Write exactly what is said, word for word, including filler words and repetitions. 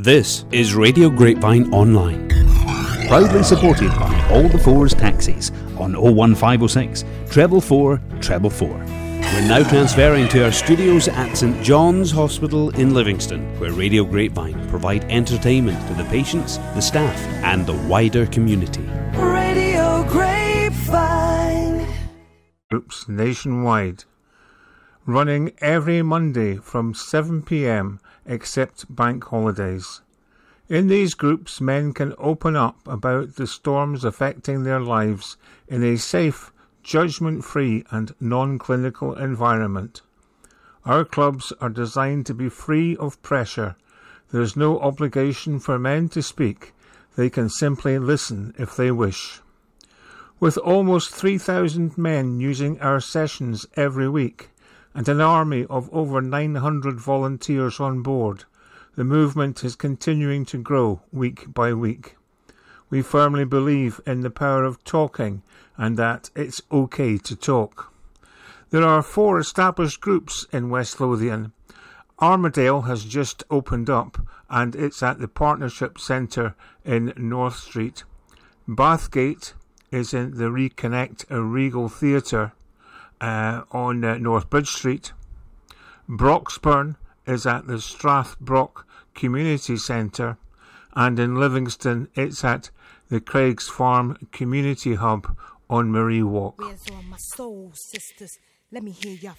This is Radio Grapevine Online, proudly supported by All the Fours Taxis on oh one five oh six, treble four, treble four. We're now transferring to our studios at St John's Hospital in Livingston, where Radio Grapevine provide entertainment to the patients, the staff, and the wider community. Radio Grapevine. Groups nationwide, running every Monday from seven p m except bank holidays. In these groups, men can open up about the storms affecting their lives in a safe, judgment-free and non-clinical environment. Our clubs are designed to be free of pressure. There is no obligation for men to speak. They can simply listen if they wish. With almost three thousand men using our sessions every week, and an army of over nine hundred volunteers on board, the movement is continuing to grow week by week. We firmly believe in the power of talking and that it's okay to talk. There are four established groups in West Lothian. Armadale has just opened up and it's at the Partnership Centre in North Street. Bathgate is in the Reconnect Regal Theatre Uh, on uh, North Bridge Street. Broxburn is at the Strathbrock Community Centre, and in Livingston it's at the Craigs Farm Community Hub on Marie Walk. Where's all my soul sisters? Let me hear your